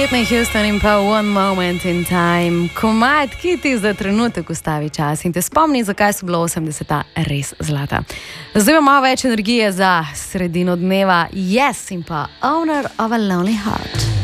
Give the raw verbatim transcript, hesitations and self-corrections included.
Whitney Houston in pa One Moment in Time. Komad, ki ti za trenutek ustavi čas in te spomni, zakaj so bila osemdeseta res zlata. Zdaj imamo malo več energije za sredino dneva. Yes in pa Owner of a Lonely Heart.